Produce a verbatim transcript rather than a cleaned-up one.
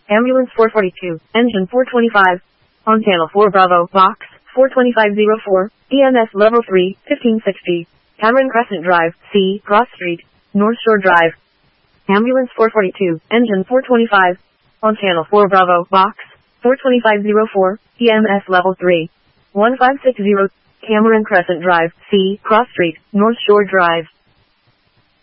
Ambulance four forty-two, engine four twenty-five. On channel four Bravo, box four twenty-five oh four, E M S level three, fifteen sixty. Cameron Crescent Drive, C, Cross Street, North Shore Drive. Ambulance four forty-two, engine four twenty-five. On channel four Bravo, box four twenty-five oh four, E M S level three, one five six zero. Cameron Crescent Drive, C, Cross Street, North Shore Drive.